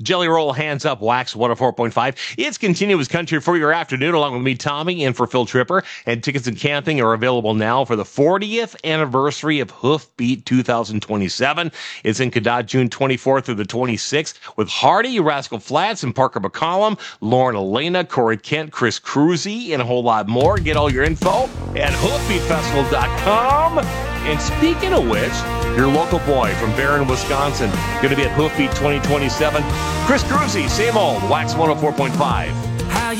Jelly Roll, Hands Up, Wax 104.5. It's continuous country for your afternoon, along with me, Tommy, and for Phil Tripper. And tickets and camping are available now for the 40th anniversary of Hoofbeat 2027. It's in Cadott, June 24th through the 26th, with Hardy, Rascal Flatts, and Parker McCollum, Lauren Elena, Corey Kent, Chris Cruzy, and a whole lot more. Get all your info at hoofbeatfestival.com. And speaking of which, your local boy from Barron, Wisconsin, going to be at Hoofbeat 2027. Chris Cruzy, same old, Wax 104.5.